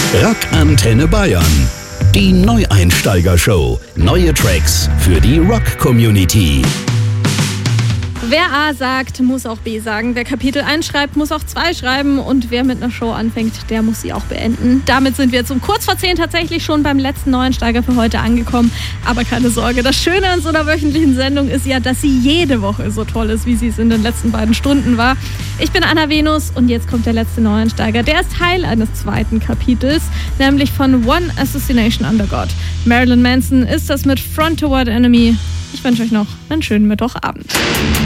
Rock Antenne Bayern. Die Neueinsteiger-Show. Neue Tracks für die Rock-Community. Wer A sagt, muss auch B sagen. Wer Kapitel 1 schreibt, muss auch 2 schreiben. Und wer mit einer Show anfängt, der muss sie auch beenden. Damit sind wir jetzt um kurz vor 10 tatsächlich schon beim letzten Neueinsteiger für heute angekommen. Aber keine Sorge, das Schöne an so einer wöchentlichen Sendung ist ja, dass sie jede Woche so toll ist, wie sie es in den letzten beiden Stunden war. Ich bin Anna Venus und jetzt kommt der letzte Neueinsteiger. Der ist Teil eines zweiten Kapitels, nämlich von One Assassination Under God. Marilyn Manson ist das mit Front Toward Enemy. Ich wünsche euch noch einen schönen Mittwochabend.